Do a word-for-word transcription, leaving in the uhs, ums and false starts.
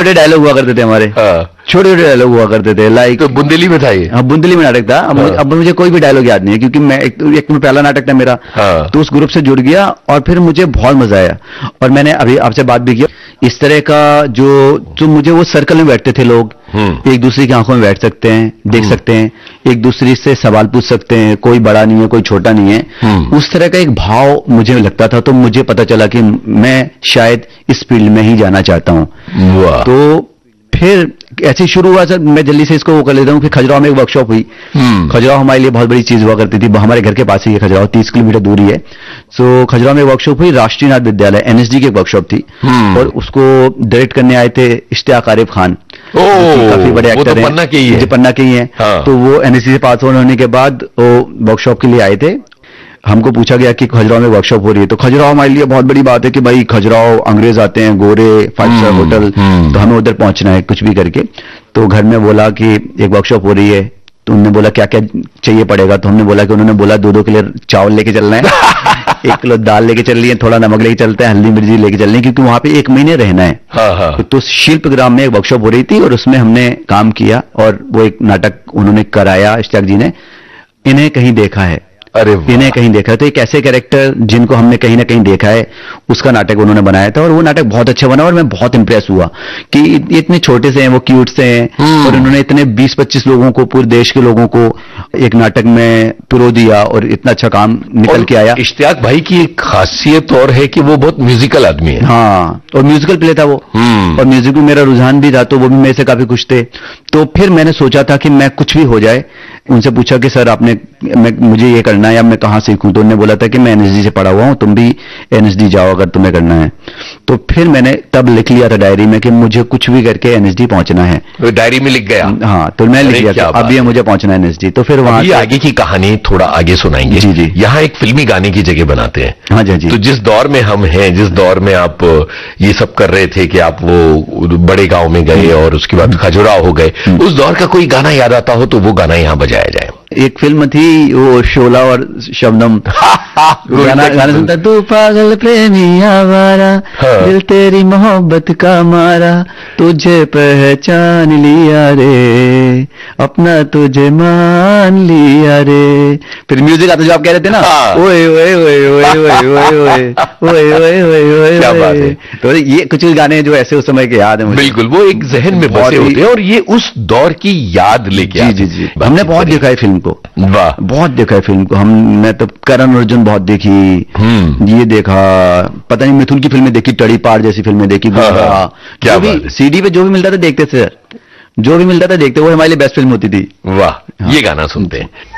छोटे डायलॉग हुआ करते थे हमारे, छोटे छोटे डायलॉग हुआ करते थे, लाइक तो बुंदेली में था ये? हाँ, बुंदेली में नाटक था। अब मुझे, अब मुझे कोई भी डायलॉग याद नहीं है, क्योंकि मैं एक, एक में पहला नाटक था मेरा, तो उस ग्रुप से जुड़ गया और फिर मुझे बहुत मजा आया। और मैंने अभी आपसे बात भी किया, इस तरह का जो जो मुझे वो सर्कल में बैठते थे लोग, एक दूसरे की आंखों में बैठ सकते हैं, देख सकते हैं, एक दूसरे से सवाल पूछ सकते हैं, कोई बड़ा नहीं है, कोई छोटा नहीं है, उस तरह का एक भाव मुझे लगता था। तो मुझे पता चला कि मैं शायद इस फील्ड में ही जाना चाहता हूं। तो फिर ऐसे शुरू हुआ सर, मैं जल्दी से इसको वो कर लेता हूँ। फिर खजुराहो में एक वर्कशॉप हुई। खजुराहो हमारे लिए बहुत बड़ी चीज हुआ करती थी, हमारे घर के पास ही है खजुराहो, तीस किलोमीटर दूरी है। सो खजुराहो में वर्कशॉप हुई, राष्ट्रीय नाट्य विद्यालय एनएसडी की एक वर्कशॉप थी, और उसको डायरेक्ट करने आए थे इश्तियाक आरिफ खान, काफी बड़े एक्टर हैं, पन्ना के ही है, पन्ना के ही है। तो वो एनएसडी से पास होने के बाद वो वर्कशॉप के लिए आए थे। हमको पूछा गया कि खजुराहो में वर्कशॉप हो रही है, तो खजुराहो हमारे लिए बहुत बड़ी बात है कि भाई खजुराहो अंग्रेज आते हैं, गोरे, फाइव स्टार होटल, तो हमें उधर पहुंचना है कुछ भी करके। तो घर में बोला कि एक वर्कशॉप हो रही है, तो उन्होंने बोला क्या क्या चाहिए पड़ेगा, तो हमने बोला कि उन्होंने बोला दो दो किलो चावल लेके चलना है, एक किलो दाल लेके चल रही है, थोड़ा नमक लेके चलते हैं, हल्दी मिर्ची लेके चलनी है, क्योंकि वहां पे एक महीने रहना है। हाँ हाँ। तो शिल्पग्राम में एक वर्कशॉप हो रही थी और उसमें हमने काम किया, और वो एक नाटक उन्होंने कराया इश्तियाक जी ने, इन्हें कहीं देखा है। अरे इन्हें कहीं देखा, तो एक ऐसे कैरेक्टर जिनको हमने कहीं ना कहीं देखा है, उसका नाटक उन्होंने बनाया था, और वो नाटक बहुत अच्छा बना, और मैं बहुत इंप्रेस हुआ कि इतने छोटे से हैं, वो क्यूट से हैं, और उन्होंने इतने बीस पच्चीस लोगों को, पूरे देश के लोगों को एक नाटक में पिरो दिया, और इतना अच्छा काम निकल के आया। इश्तियाक भाई की एक खासियत और है कि वो बहुत म्यूजिकल आदमी है। हाँ, और म्यूजिकल प्ले था वो, और म्यूजिक में मेरा रुझान भी था, तो वो भी मेरे से काफी खुश थे। तो फिर मैंने सोचा था कि मैं कुछ भी हो जाए, उनसे पूछा कि सर आपने मैं, मुझे ये करना है, या मैं कहाँ सीखूं, तो उन्होंने बोला था कि मैं एनएसडी से पढ़ा हुआ हूं, तुम भी एनएसडी जाओ अगर तुम्हें करना है। तो फिर मैंने तब लिख लिया था डायरी में कि मुझे कुछ भी करके एनएसडी पहुंचना है। तो डायरी में लिख गया? हाँ, तो मैं लिख लिया अब ये मुझे पहुंचना है एनएसडी। तो फिर वहां आगे की कहानी थोड़ा आगे सुनाएंगे। जी जी। यहाँ एक फिल्मी गाने की जगह बनाते हैं। हाँ जी जी। तो जिस दौर में हम हैं, जिस दौर में आप ये सब कर रहे थे कि आप वो बड़े गांव में गए और उसके बाद खजुराहो हो गए, उस दौर का कोई गाना याद आता हो तो वो गाना यहाँ बजाया जाए। एक फिल्म थी वो शोला और शबनम, गाना गाना सुनता, तू पागल प्रेमी आवारा, दिल तेरी मोहब्बत का मारा, तुझे पहचान लिया रे, अपना तुझे मान लिया रे। फिर म्यूजिक आता जो आप कह रहे थे ना, ओए ओए ओए ओए ओए ओए ओए ओए ओए ओए, क्या बात है। तो ये कुछ गाने जो ऐसे उस समय के याद है मुझे। बिल्कुल, वो एक जहन में बसे होते हैं, और ये उस दौर की याद लेके आते हैं। जी जी जी, हमने बहुत देखा है फिल्म को, वाह, बहुत देखा है फिल्म को। हमने तो करण अर्जुन बहुत देखी, ये देखा, पता नहीं मिथुन की फिल्में देखी, टड़ी पार जैसी फिल्में देखी। हाँ, हाँ, क्या भी सीडी पे जो भी मिलता था देखते थे, जो भी मिलता था देखते, वो हमारे लिए बेस्ट फिल्म होती थी। वाह, ये गाना सुनते हैं।